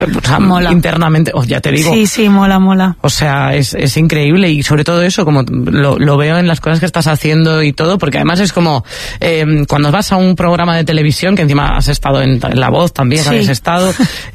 O sea, mola. Internamente, ya te digo. Sí, mola. O sea, es increíble, y sobre todo eso, como lo veo en las cosas que estás haciendo y todo, porque además es como cuando vas a un programa de televisión, que encima has estado en La Voz también, habéis estado,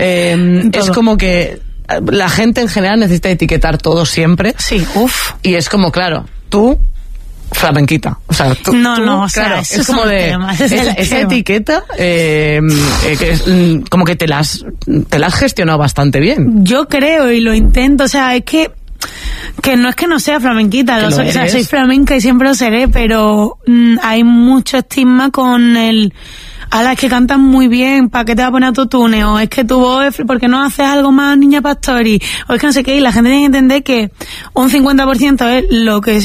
es como que la gente en general necesita etiquetar todo siempre. Sí, Y es como, claro, tú... flamenquita, o sea, tú, o sea, claro, es como de esa etiqueta que es como que te la has gestionado bastante bien. Yo creo y lo intento, o sea, es que no es que no sea flamenquita, o sea, soy flamenca y siempre lo seré, pero hay mucho estigma con el es que cantas muy bien, ¿para qué te va a poner autotune? O es que tu voz, ¿por qué no haces algo más Niña Pastori? O es que no sé qué, y la gente tiene que entender que un 50% es lo que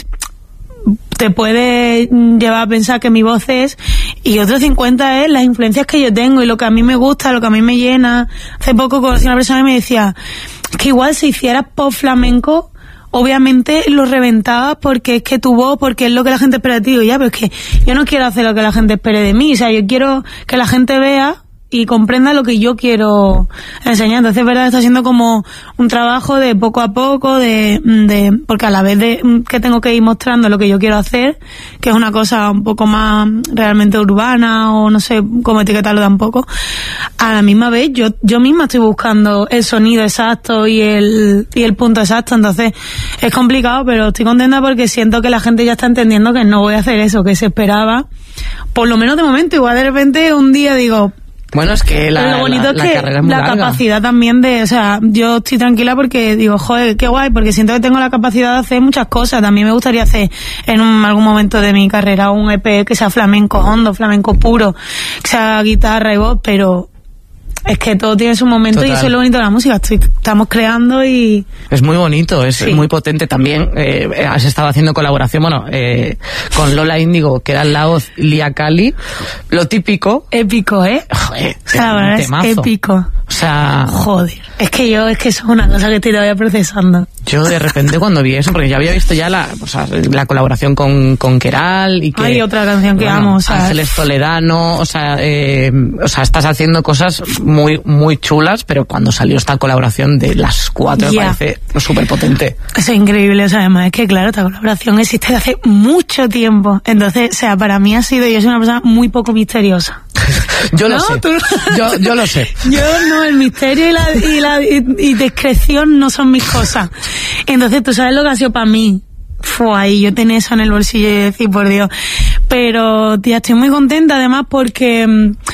te puede llevar a pensar que mi voz es, y otro 50% es las influencias que yo tengo y lo que a mí me gusta, lo que a mí me llena. Hace poco conocí a una persona y me decía que igual si hicieras pop flamenco, obviamente lo reventabas porque es que tu voz, porque es lo que la gente espera de ti. Y ya, pero es que yo no quiero hacer lo que la gente espere de mí, o sea, yo quiero que la gente vea y comprenda lo que yo quiero enseñar. Entonces, es verdad, está siendo como un trabajo de poco a poco, porque a la vez que tengo que ir mostrando lo que yo quiero hacer, que es una cosa un poco más realmente urbana, o no sé cómo etiquetarlo tampoco, a la misma vez yo misma estoy buscando el sonido exacto y el punto exacto. Entonces, es complicado, pero estoy contenta porque siento que la gente ya está entendiendo que no voy a hacer eso que se esperaba, por lo menos de momento. Igual de repente un día digo... Bueno, es que lo bonito es que carrera es muy la larga. capacidad también de, o sea, yo estoy tranquila porque digo, joder, qué guay, porque siento que tengo la capacidad de hacer muchas cosas. También me gustaría hacer en algún momento de mi carrera un EP que sea flamenco hondo, flamenco puro, que sea guitarra y voz, pero es que todo tiene su momento. Total. Y eso es lo bonito de la música. Estamos creando y... Es muy bonito, es muy potente. También has estado haciendo colaboración, con Lola Índigo, que era la voz, Lia Cali. Lo típico. Épico, ¿eh? Joder, la verdad es épico. O sea... Joder. Es que eso es una cosa que estoy todavía procesando. Yo de repente cuando vi eso, porque ya había visto ya la colaboración con Queral y que... Hay otra canción que amo, o sea... Ángeles Toledano, o sea, estás haciendo cosas muy, muy chulas, pero cuando salió esta colaboración de las 4 me parece súper potente. Eso es increíble, o sea, además es que claro, esta colaboración existe desde hace mucho tiempo, entonces, o sea, para mí yo soy una persona muy poco misteriosa. Yo lo sé. Yo lo sé. Yo no, el misterio y discreción no son mis cosas. Entonces, tú sabes lo que ha sido para mí. Ahí yo tenía eso en el bolsillo y decir, por Dios. Pero, tía, estoy muy contenta además porque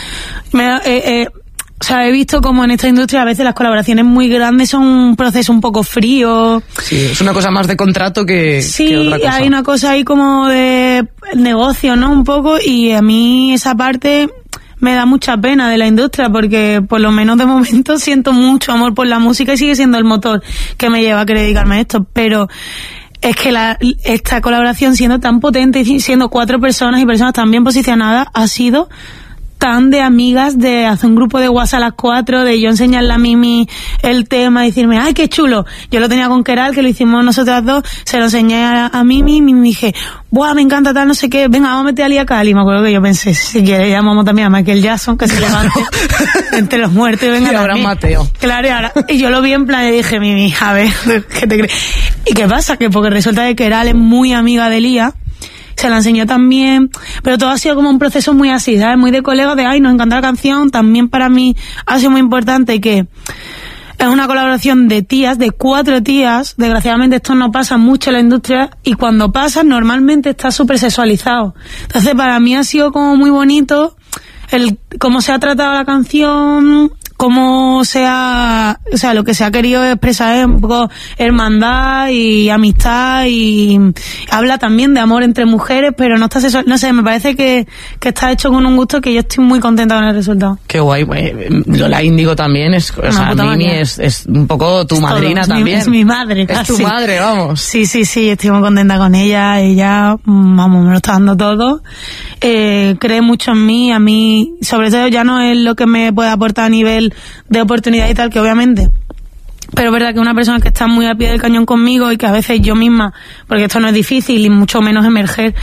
o sea, he visto como en esta industria a veces las colaboraciones muy grandes son un proceso un poco frío. Sí, es una cosa más de contrato que otra cosa. Hay una cosa ahí como de negocio, ¿no? Un poco, y a mí esa parte me da mucha pena de la industria porque por lo menos de momento siento mucho amor por la música y sigue siendo el motor que me lleva a querer dedicarme a esto, pero es que esta colaboración, siendo tan potente y siendo 4 personas y personas tan bien posicionadas, ha sido tan de amigas, de hacer un grupo de WhatsApp a las 4, de yo enseñarle a Mimi el tema y decirme, ¡ay, qué chulo! Yo lo tenía con Queral, que lo hicimos nosotras dos, se lo enseñé a Mimi y Mimi dije, ¡buah, me encanta tal, no sé qué! Venga, vamos a meter a Lia Cali. Me acuerdo que yo pensé, si quieres llamamos también a Michael Jackson, que se levante entre los muertos y venga. Y ahora Mateo. Claro, y yo lo vi en plan y dije, Mimi, a ver, ¿qué te crees? ¿Y qué pasa? Que porque resulta que Queral es muy amiga de Lia, se la enseñó también, pero todo ha sido como un proceso muy así, ¿sabes? Muy de colegas, de ay, nos encanta la canción. También para mí ha sido muy importante que es una colaboración de tías, de 4 tías. Desgraciadamente esto no pasa mucho en la industria, y cuando pasa normalmente está súper sexualizado. Entonces para mí ha sido como muy bonito cómo se ha tratado la canción, cómo o sea, lo que se ha querido expresar es un poco hermandad y amistad, y habla también de amor entre mujeres, pero no está sexual, no sé, me parece que está hecho con un gusto que yo estoy muy contenta con el resultado. Qué guay, Lola Índigo también es, o sea, Mimi es un poco tu madrina también. Es mi madre, casi. Es tu madre, vamos. Sí, estoy muy contenta con ella, vamos, me lo está dando todo, cree mucho en mí, a mí, sobre todo ya no es lo que me puede aportar a nivel de oportunidad y tal, que obviamente, pero es verdad que una persona que está muy a pie del cañón conmigo y que a veces yo misma, porque esto no es difícil y mucho menos emerger,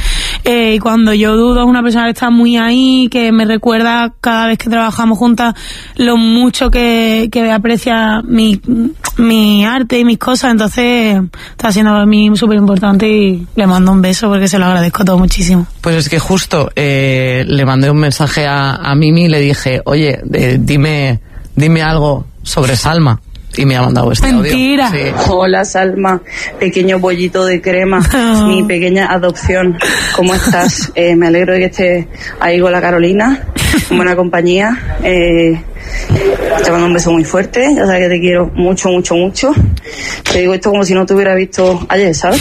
y cuando yo dudo es una persona que está muy ahí, que me recuerda cada vez que trabajamos juntas lo mucho que aprecia mi arte y mis cosas, entonces está siendo para mí súper importante y le mando un beso porque se lo agradezco todo muchísimo. Pues es que justo le mandé un mensaje a Mimi y le dije, oye, dime algo sobre Salma. Y me ha mandado este Mentira. audio. Sí. Hola Salma, pequeño bollito de crema, mi pequeña adopción, ¿cómo estás? Me alegro de que estés ahí con la Carolina, en buena compañía. Te mando un beso muy fuerte, ya sabes que te quiero mucho, mucho, mucho. Te digo esto como si no te hubiera visto ayer, ¿sabes?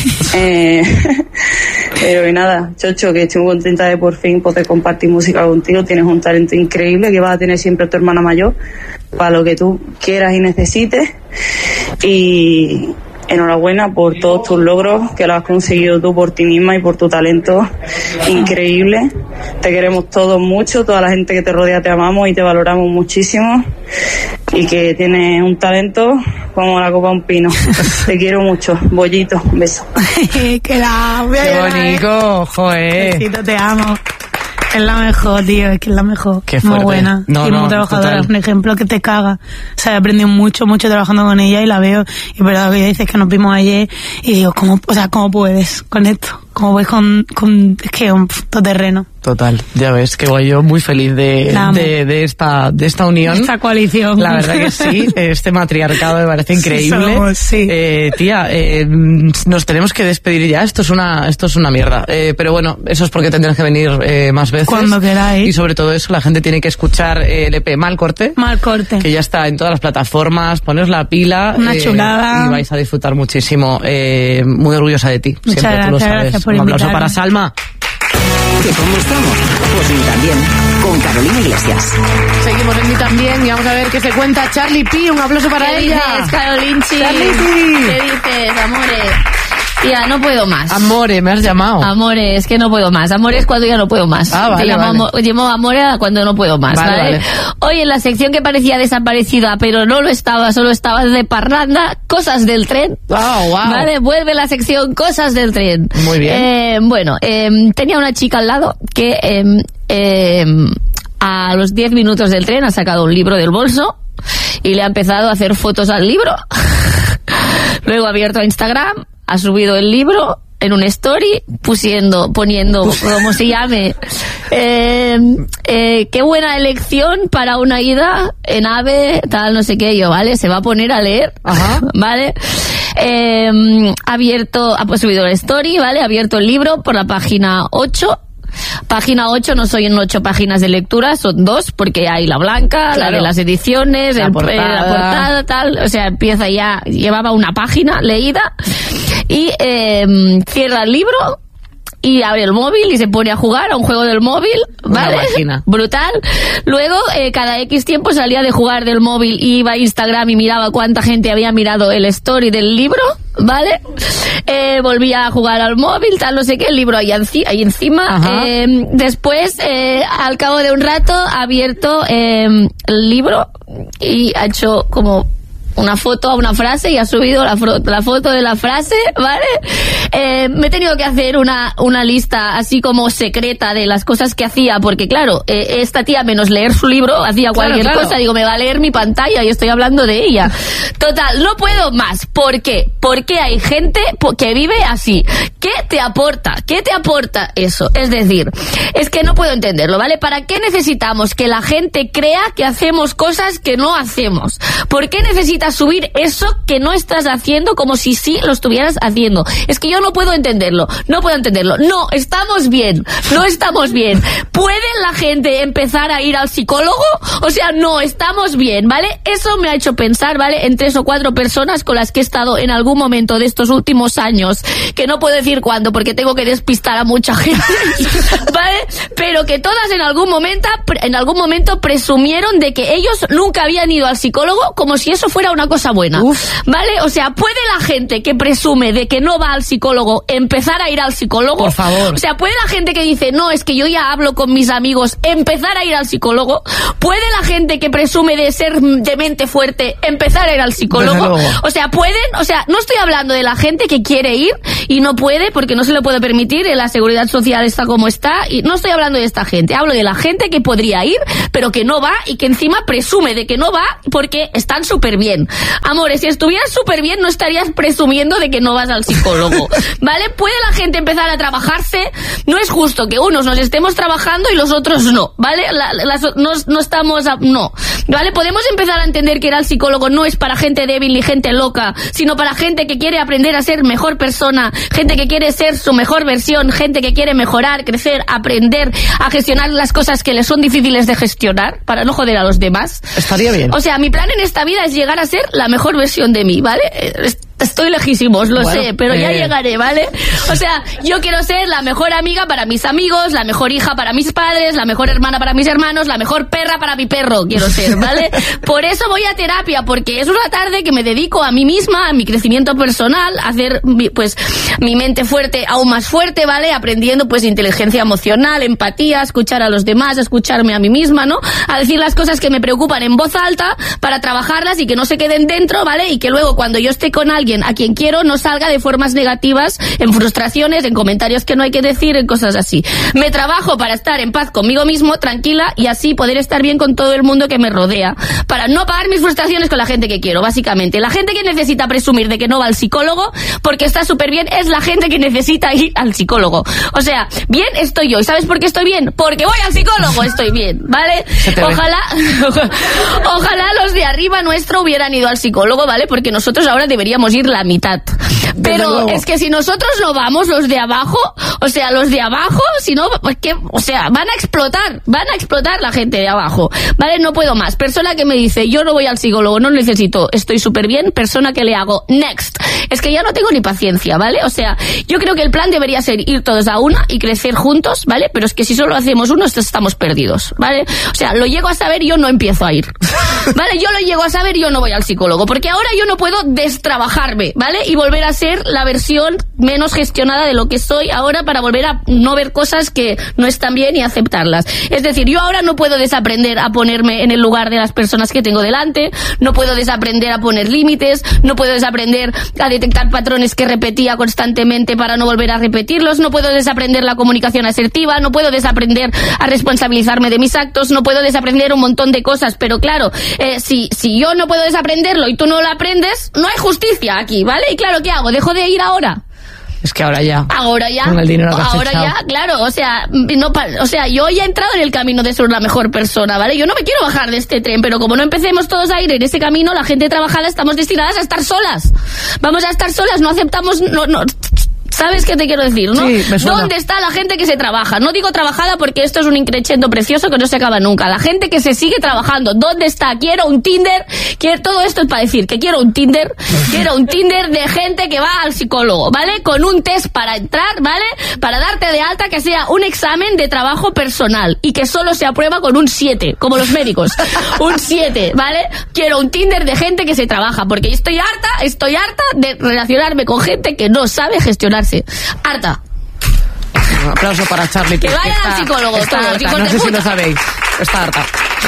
Pero y nada, Chocho, que estoy muy contenta de por fin poder compartir música contigo. Tienes un talento increíble que vas a tener siempre a tu hermana mayor para lo que tú quieras y necesites. Y enhorabuena por todos tus logros, que lo has conseguido tú por ti misma y por tu talento increíble. Te queremos todos mucho, toda la gente que te rodea te amamos y te valoramos muchísimo, y que tienes un talento como la copa de un pino. Te quiero mucho, bollito, un beso. Que la voy a Qué llorar, bonito, joder. Besito, te amo. Es la mejor, tío, es que es la mejor. Qué muy fuerte. buena. No, y muy no, trabajadora, total. es un ejemplo que te caga. O sea, he aprendido mucho trabajando con ella y la veo. Y es verdad que ella dice que nos vimos ayer y digo, ¿cómo puedes con esto? ¿Cómo puedes con es que un todoterreno? Total, ya ves, que guay, yo muy feliz de esta unión. Esta coalición. La verdad que sí, este matriarcado me parece increíble. Sí somos, sí. Tía, nos tenemos que despedir ya, esto es una mierda. Pero bueno, eso es porque tendrás que venir más veces. Cuando queráis. Y sobre todo eso, la gente tiene que escuchar el EP Mal Corte. Mal Corte. Que ya está en todas las plataformas, poneos la pila. Una chulada. Y vais a disfrutar muchísimo. Muy orgullosa de ti. Muchas Siempre, tú lo gracias, sabes. gracias por Un aplauso invitarme. para Salma. ¿Que cómo estamos? Pues ni también, con Carolina Iglesias. Seguimos en mí también y vamos a ver qué se cuenta Charlie P. Un aplauso para ¿Qué ella. dices, Carolinchi? Charlie P. ¿Qué dices, amores? Ya, no puedo más. Amore, me has llamado. Amores, es que no puedo más. Amores es cuando ya no puedo más. Ah, vale, Te llamo, vale. llamo Amore a cuando no puedo más, Vale, ¿vale? vale. Hoy en la sección que parecía desaparecida, pero no lo estaba, solo estaba de parranda, cosas del tren. Wow, wow. Vale, vuelve la sección cosas del tren. Muy bien. Bueno, tenía una chica al lado que a los 10 minutos del tren ha sacado un libro del bolso y le ha empezado a hacer fotos al libro. Luego ha abierto a Instagram, ha subido el libro en un story, poniendo como se llame, qué buena elección para una ida en AVE, tal, no sé qué, yo, ¿vale? Se va a poner a leer, Ajá. ¿vale? Ha subido el story, ¿vale? Ha abierto el libro por la página 8. Página 8, no soy en 8 páginas de lectura, son 2, porque hay la blanca, Claro. la de las ediciones, La la portada. portada, tal, o sea, empieza ya, llevaba una página leída y cierra el libro y abre el móvil y se pone a jugar a un juego del móvil, ¿vale? Una máquina. Brutal. Luego, cada X tiempo salía de jugar del móvil y iba a Instagram y miraba cuánta gente había mirado el story del libro, ¿vale? Volvía a jugar al móvil, tal, no sé qué, el libro ahí encima. Ajá. Después, al cabo de un rato, ha abierto el libro y ha hecho como una foto a una frase y ha subido la foto de la frase, ¿vale? Me he tenido que hacer una lista así como secreta de las cosas que hacía, porque claro, esta tía menos leer su libro hacía cualquier claro. cosa, digo, me va a leer mi pantalla y estoy hablando de ella. Total, no puedo más. ¿Por qué? Porque hay gente que vive así. ¿Qué te aporta? ¿Qué te aporta eso? Es decir, es que no puedo entenderlo, ¿vale? ¿Para qué necesitamos que la gente crea que hacemos cosas que no hacemos? ¿Por qué necesitas subir eso que no estás haciendo como si sí lo estuvieras haciendo? Es que yo no puedo entenderlo. No puedo entenderlo. No, estamos bien. No estamos bien. ¿Puede la gente empezar a ir al psicólogo? O sea, no, estamos bien, ¿vale? Eso me ha hecho pensar, ¿vale? En 3 o 4 personas con las que he estado en algún momento de estos últimos años, que no puedo decir cuándo porque tengo que despistar a mucha gente, ¿vale? Pero que todas en algún momento presumieron de que ellos nunca habían ido al psicólogo como si eso fuera una cosa buena. ¿Vale? O sea, ¿puede la gente que presume de que no va al psicólogo empezar a ir al psicólogo? Por favor. O sea, ¿puede la gente que dice, no, es que yo ya hablo con mis amigos, empezar a ir al psicólogo? ¿Puede la gente que presume de ser de mente fuerte empezar a ir al psicólogo? O sea, ¿pueden? O sea, no estoy hablando de la gente que quiere ir y no puede porque no se lo puede permitir, la seguridad social está como está, y no estoy hablando de esta gente, hablo de la gente que podría ir, pero que no va y que encima presume de que no va porque están súper bien. Amores, si estuvieras súper bien no estarías presumiendo de que no vas al psicólogo, ¿vale? ¿Puede la gente empezar a trabajarse? No es justo que unos nos estemos trabajando y los otros no, ¿vale? No estamos, no, ¿vale? Podemos empezar a entender que ir al psicólogo no es para gente débil ni gente loca, sino para gente que quiere aprender a ser mejor persona, gente que quiere ser su mejor versión, gente que quiere mejorar, crecer, aprender a gestionar las cosas que les son difíciles de gestionar para no joder a los demás. Estaría bien. O sea, mi plan en esta vida es llegar a ser la mejor versión de mí, ¿vale? Estoy lejísimos, lo sé, pero ya llegaré, ¿vale? O sea, yo quiero ser la mejor amiga para mis amigos, la mejor hija para mis padres, la mejor hermana para mis hermanos, la mejor perra para mi perro, quiero ser, ¿vale? Por eso voy a terapia, porque es una tarde que me dedico a mí misma, a mi crecimiento personal, a hacer, pues, mi mente fuerte, aún más fuerte, ¿vale? Aprendiendo, pues, inteligencia emocional, empatía, escuchar a los demás, escucharme a mí misma, ¿no? A decir las cosas que me preocupan en voz alta para trabajarlas y que no se queden dentro, ¿vale? Y que luego cuando yo esté con alguien a quien quiero no salga de formas negativas, en frustraciones, en comentarios que no hay que decir, en cosas así. Me trabajo para estar en paz conmigo mismo, tranquila, y así poder estar bien con todo el mundo que me rodea, para no pagar mis frustraciones con la gente que quiero, básicamente. La gente que necesita presumir de que no va al psicólogo porque está súper bien es la gente que necesita ir al psicólogo. O sea, bien estoy yo. ¿Y sabes por qué estoy bien? Porque voy al psicólogo, estoy bien, ¿vale? Ojalá los de arriba nuestro hubieran ido al psicólogo, ¿vale? Porque nosotros ahora deberíamos ir la mitad. Pero es que si nosotros no vamos, los de abajo, o sea, los de abajo, si no, pues que, o sea, van a explotar la gente de abajo, ¿vale? No puedo más. Persona que me dice, yo no voy al psicólogo, no necesito, estoy súper bien, persona que le hago, next. Es que ya no tengo ni paciencia, ¿vale? O sea, yo creo que el plan debería ser ir todos a una y crecer juntos, ¿vale? Pero es que si solo hacemos uno, estamos perdidos, ¿vale? O sea, lo llego a saber y yo no empiezo a ir, ¿vale? Yo lo llego a saber y yo no voy al psicólogo, porque ahora yo no puedo destrabajarme, ¿vale? Y volver a ser la versión menos gestionada de lo que soy ahora para volver a no ver cosas que no están bien y aceptarlas. Es decir, yo ahora no puedo desaprender a ponerme en el lugar de las personas que tengo delante, no puedo desaprender a poner límites, no puedo desaprender a detectar patrones que repetía constantemente para no volver a repetirlos, no puedo desaprender la comunicación asertiva, no puedo desaprender a responsabilizarme de mis actos, no puedo desaprender un montón de cosas, pero claro, si yo no puedo desaprenderlo y tú no lo aprendes, no hay justicia aquí, ¿vale? Y claro, ¿qué hago? ¿Dejo de ir ahora? Es que ahora ya. Con el dinero que has ahora echado. ya, claro, o sea, yo ya he entrado en el camino de ser la mejor persona, ¿vale? Yo no me quiero bajar de este tren, pero como no empecemos todos a ir en ese camino, la gente trabajada estamos destinadas a estar solas. Vamos a estar solas, no aceptamos, no. ¿Sabes qué te quiero decir, no? Sí, me suena. ¿Dónde está la gente que se trabaja? No digo trabajada porque esto es un increchendo precioso que no se acaba nunca. La gente que se sigue trabajando. ¿Dónde está? Quiero un Tinder. Todo esto es para decir que quiero un Tinder. Quiero un Tinder de gente que va al psicólogo, ¿vale? Con un test para entrar, ¿vale? Para darte de alta, que sea un examen de trabajo personal y que solo se aprueba con un 7, como los médicos. Un 7, ¿vale? Quiero un Tinder de gente que se trabaja porque estoy harta de relacionarme con gente que no sabe gestionarse. Harta. Un aplauso para Charlie. Que vayan al psicólogo está todos, harta, hijos no de sé si puta. lo sabéis. Está harta.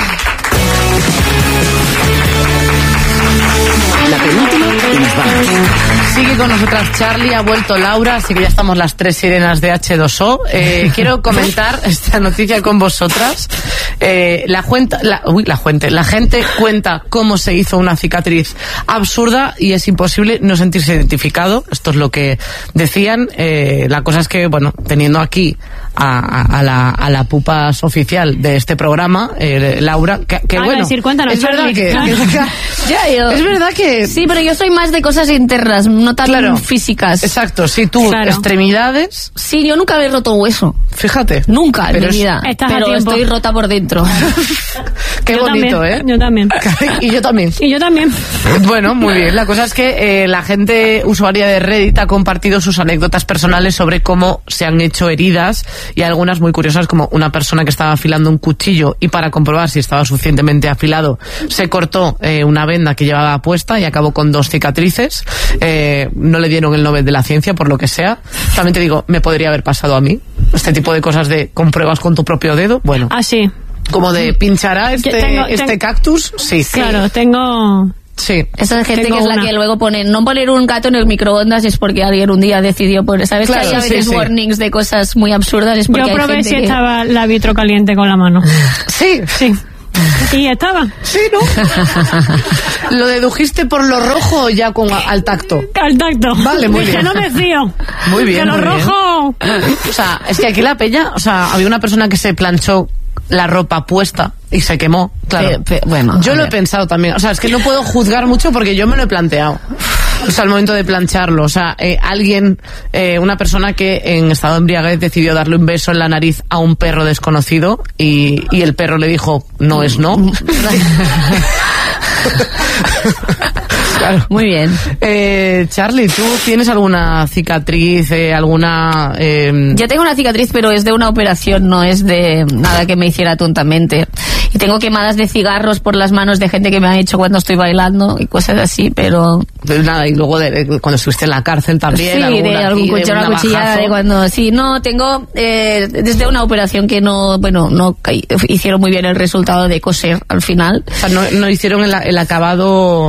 La penúltima y nos vamos. Sigue con nosotras Charlie, ha vuelto Laura, así que ya estamos las tres sirenas de H2O. Quiero comentar esta noticia con vosotras. La gente cuenta cómo se hizo una cicatriz absurda y es imposible no sentirse identificado. Esto es lo que decían. La cosa es que, bueno, teniendo aquí a la pupas oficial de este programa, Laura, que bueno, decir, cuéntanos, es verdad Charlie. es verdad que Sí, pero yo soy más de cosas internas, no tan físicas. exacto, sí, tú extremidades, Sí, yo nunca me he roto un hueso. fíjate, Nunca en pero mi vida. Estás a Pero tiempo. estoy rota por dentro. dentro. Qué bonito, ¿eh? Yo también. Y yo también. Y yo también. Bueno, muy bien. La cosa es que la gente usuaria de Reddit ha compartido sus anécdotas personales sobre cómo se han hecho heridas, y algunas muy curiosas, como una persona que estaba afilando un cuchillo y para comprobar si estaba suficientemente afilado se cortó una venda que llevaba puesta y acabó con 2 cicatrices. No le dieron el Nobel de la Ciencia por lo que sea. También te digo, me podría haber pasado a mí este tipo de cosas de compruebas con tu propio dedo. Bueno, sí. Como de pinchará este cactus. Sí, claro, tengo... Sí. Esa gente que es la que luego pone, no poner un gato en el microondas es porque alguien un día decidió poner, ¿sabes? Claro, que hay a veces warnings de cosas muy absurdas, es porque yo probé hay gente si que... estaba la vitro caliente con la mano. Sí. Y estaba. Sí, ¿no? ¿Lo dedujiste por lo rojo o ya al tacto? Al tacto. Vale, muy bien. No me fío. Muy bien. De lo rojo. O sea, es que aquí la peña, o sea, había una persona que se planchó la ropa puesta y se quemó, claro. Bueno, yo lo he pensado también, o sea, es que no puedo juzgar mucho porque yo me lo he planteado. O sea, al momento de plancharlo, o sea, una persona que en estado de embriaguez decidió darle un beso en la nariz a un perro desconocido y el perro le dijo, no es no. Claro. Muy bien. Charlie, ¿tú tienes alguna cicatriz, alguna...? Yo tengo una cicatriz, pero es de una operación, no es de nada que me hiciera tontamente. Y tengo quemadas de cigarros por las manos de gente que me ha hecho cuando estoy bailando y cosas así, pero... Pues nada, y luego cuando estuviste en la cárcel también. Sí, de algún cuchillo, una cuchillada de cuando... Sí, no, tengo desde una operación que no hicieron muy bien el resultado de coser al final. O sea, no hicieron el acabado...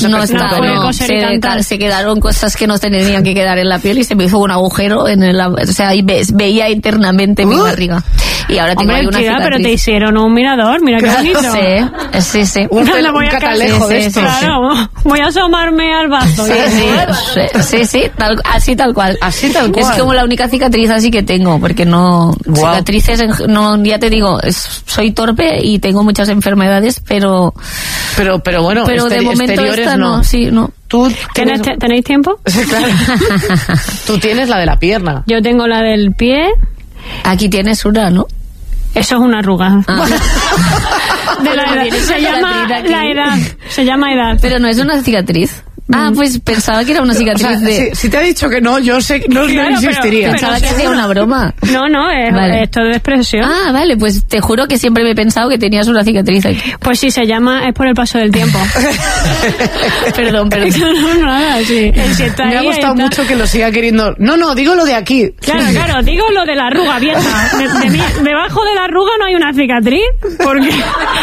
Se quedaron cosas que no tenían que quedar en la piel y se me hizo un agujero o sea, y veía internamente mi barriga. Y ahora tengo ahí una cicatriz. Pero te hicieron un mirador, mira qué bonito. Sí. Un catalejo de esto. Claro, voy a asomarme al bazo. Sí, así tal cual. Así tal cual. Es como la única cicatriz así que tengo, porque cicatrices, ya te digo, soy torpe y tengo muchas enfermedades, pero bueno, pero de momento esta no. Sí, no. ¿Tú ¿Tenéis tiempo? Sí, claro. Tú tienes la de la pierna. Yo tengo la del pie. Aquí tienes una, ¿no? Eso es una arruga. De la edad. Se llama edad. Pero no es una cicatriz. Pues pensaba que era una cicatriz, o sea, si te ha dicho que no, yo sé, no insistiría. Pensaba que hacía una broma. No, esto es de expresión. Vale, pues te juro que siempre me he pensado que tenías una cicatriz aquí. Pues sí, se llama, es por el paso del tiempo. Perdón. No, nada, sí. Me ha gustado mucho que lo siga queriendo. No, digo lo de aquí. Claro, digo lo de la arruga vieja. Debajo de la arruga no hay una cicatriz. Porque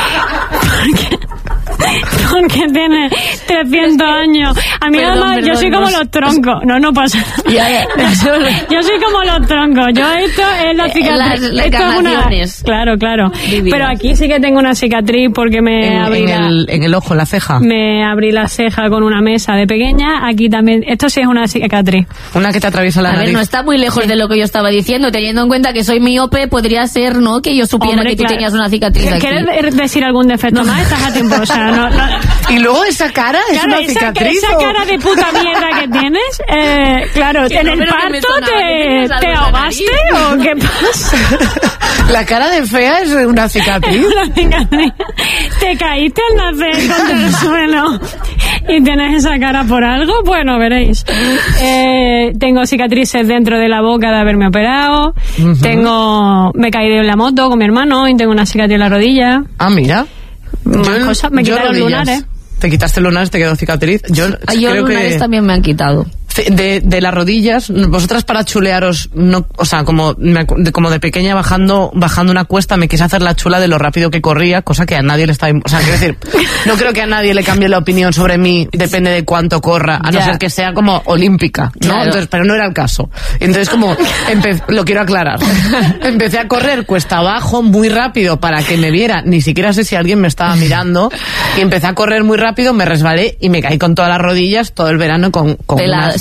tiene 300 años. A mí además yo soy como los troncos. No pasa nada. Yo soy como los troncos. Esto es la cicatriz. Las encarnaciones. Claro. Pero aquí sí que tengo una cicatriz porque me abrí en el ojo, la ceja. Me abrí la ceja con una mesa de pequeña. Aquí también. Esto sí es una cicatriz. Una que te atraviesa la nariz. A ver, no está muy lejos de lo que yo estaba diciendo. Teniendo en cuenta que soy miope, podría ser, ¿no? Que yo supiera que tú tenías una cicatriz aquí. ¿Quieres decir algún defecto más? Estás a tiempo. O sea, no. Y luego esa cara es una cicatriz. Esa cara de puta mierda que tienes, claro, en el parto te ahogaste o qué pasa. La cara de fea es una cicatriz. Una cicatriz. Te caíste al nacer contra el suelo y tienes esa cara por algo, bueno, veréis. Tengo cicatrices dentro de la boca de haberme operado. Me caí de la moto con mi hermano y tengo una cicatriz en la rodilla. Mira. Me quitaron lunares. Te quitaste lunares, te quedó cicatriz. Yo creo lunares que también me han quitado. De las rodillas, vosotras para chulearos, no, o sea, como de pequeña bajando una cuesta me quise hacer la chula de lo rápido que corría, cosa que a nadie le está, o sea, quiero decir, no creo que a nadie le cambie la opinión sobre mí, depende de cuánto corra, a no ser que sea como olímpica, ¿no? Claro. Entonces, pero no era el caso. Entonces como lo quiero aclarar. Empecé a correr cuesta abajo muy rápido para que me viera, ni siquiera sé si alguien me estaba mirando, y empecé a correr muy rápido, me resbalé y me caí con todas las rodillas todo el verano con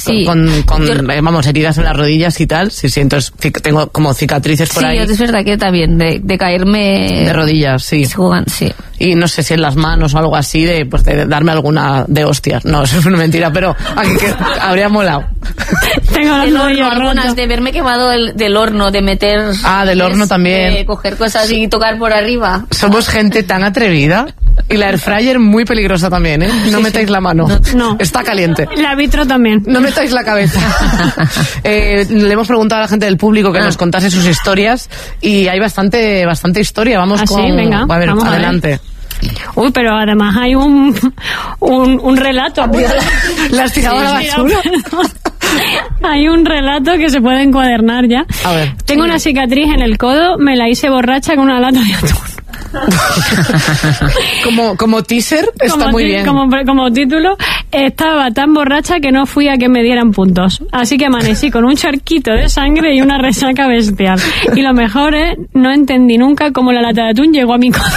sí. Vamos, heridas en las rodillas y tal. Sí, entonces tengo como cicatrices por ahí. Sí, es verdad que también, de caerme... De rodillas, sí. Sí. Y no sé si en las manos o algo así, de darme alguna de hostias. No, eso es una mentira, pero aquí que habría molado. Tengo las rodillas algunas de verme quemado del horno, de meter... del horno también. De coger cosas y tocar por arriba. Somos gente tan atrevida. Y la airfryer muy peligrosa también, ¿eh? No metáis la mano. No. Está caliente. La vitro también. No metáis la cabeza. Le hemos preguntado a la gente del público que nos contase sus historias y hay bastante historia. Vamos con... Sí, venga. A ver, adelante. Uy, pero además hay un relato. ¿La has tirado a la basura? Hay un relato que se puede encuadernar ya. A ver. Tengo una cicatriz en el codo, me la hice borracha con una lata de atún. como teaser está muy bien. Como título, estaba tan borracha que no fui a que me dieran puntos. Así que amanecí con un charquito de sangre y una resaca bestial. Y lo mejor es, no entendí nunca cómo la lata de atún llegó a mi codo.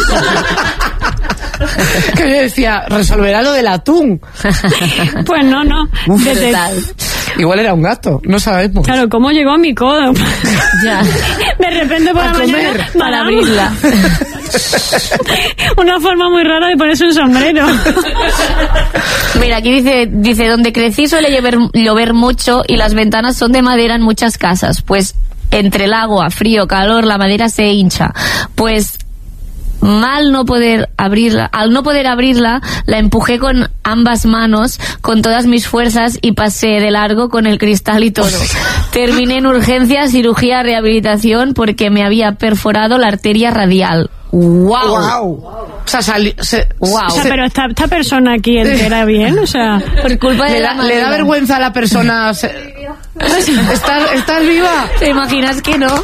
Que yo decía, resolverá lo del atún. Pues no. Igual era un gato, no sabemos. Claro, ¿cómo llegó a mi codo? Ya. De repente por la mañana para abrirla. Una forma muy rara de ponerse un sombrero. Mira, aquí dice, donde crecí suele llover mucho y las ventanas son de madera en muchas casas. Pues entre el agua, frío, calor, la madera se hincha. Pues al no poder abrirla, la empujé con ambas manos, con todas mis fuerzas y pasé de largo con el cristal y todo. Terminé en urgencias, cirugía, rehabilitación porque me había perforado la arteria radial. ¡Wow! O sea, pero esta persona aquí entera bien, o sea, por culpa de le da vergüenza a la persona. ¿Estás viva? ¿Te imaginas que no?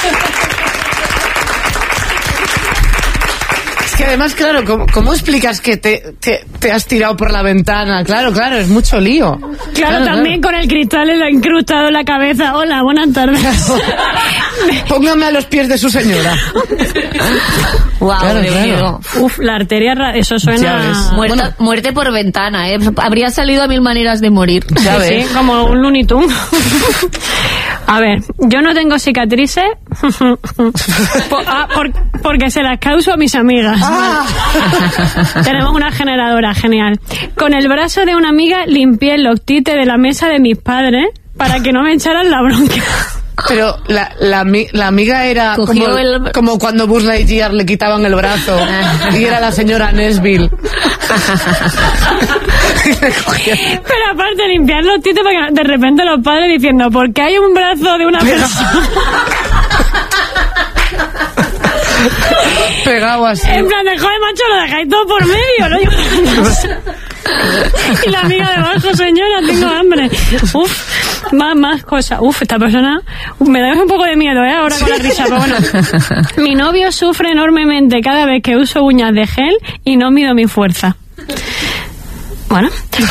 Que además, claro, ¿cómo explicas que te has tirado por la ventana? Claro, es mucho lío. Claro, también con el cristal incrustado en la cabeza. Hola, buenas tardes. Póngame a los pies de su señora. Wow, claro. Uf, la arteria, eso suena... Muerte por ventana, ¿eh? Habría salido a 1000 maneras de morir. Ya ves. Sí, como un Looney Tunes. A ver, yo no tengo cicatrices porque se las causo a mis amigas. Tenemos una generadora, genial. Con el brazo de una amiga limpié el octite de la mesa de mis padres para que no me echaran la bronca. Pero la amiga era como cuando Buzz Lightyear le quitaban el brazo y era la señora Nesbill. Pero aparte limpiar los titos, porque de repente los padres diciendo, ¿por qué hay un brazo de una persona? Pegado así. En plan de, joder, macho, lo dejáis todo por medio, ¿no? Y la amiga debajo, señora, tengo hambre. Uf, más cosas. Uf, esta persona me da un poco de miedo, ahora con la risa. Pero bueno, mi novio sufre enormemente cada vez que uso uñas de gel y no mido mi fuerza. Bueno.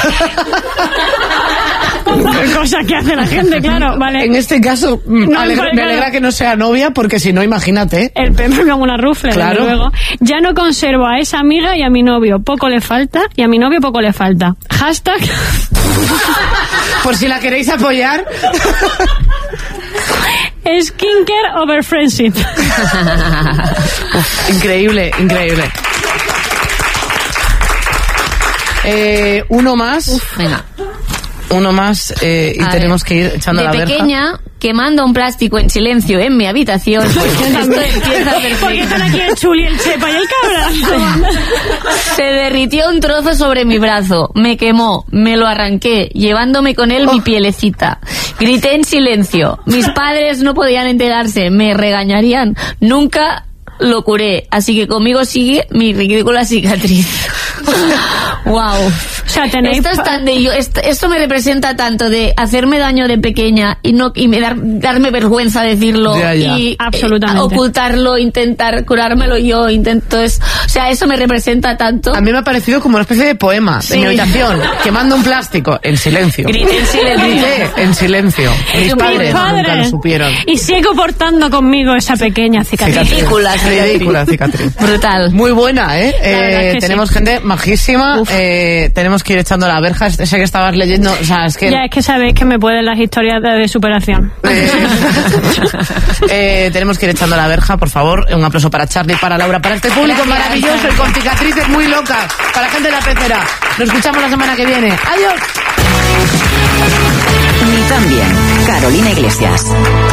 Cosas que hace la gente, claro, vale. En este caso, me alegra que no sea novia, porque si no, imagínate. El pelo como una rufle, claro. Luego. Ya no conservo a esa amiga y a mi novio poco le falta, Hashtag. Por si la queréis apoyar. Skincare over friendship. Increíble. Uno más. Venga. Uno más y tenemos que ir echando la verja. De pequeña, quemando un plástico en silencio en mi habitación. Pues esto empieza perfecto. ¿Por qué están aquí el Chuli, el Chepa y el Cabra? Se derritió un trozo sobre mi brazo, me quemó, me lo arranqué, llevándome con él mi pielecita. Grité en silencio. Mis padres no podían enterarse, me regañarían. Nunca lo curé, así que conmigo sigue mi ridícula cicatriz. Wow. O sea, tenéis esto me representa tanto de hacerme daño de pequeña y darme vergüenza decirlo. Ya. Y absolutamente. Ocultarlo, intentar curármelo yo, o sea, eso me representa tanto. A mí me ha parecido como una especie de poema de mi habitación, quemando un plástico en silencio. Grité en silencio. Mis padres nunca lo supieron. Y sigo portando conmigo esa pequeña cicatriz. Ridícula cicatriz. Brutal. Brutal. Muy buena, ¿eh? Tenemos gente majísima. Tenemos que ir echando la verja. Sé que estabas leyendo. O sea, es que... Ya, es que sabéis que me pueden las historias de superación. Tenemos que ir echando la verja, por favor. Un aplauso para Charlie, para Laura, para este público maravilloso y con cicatrices muy locas. Para la gente de la pecera. Nos escuchamos la semana que viene. ¡Adiós! Ni tan bien. Carolina Iglesias.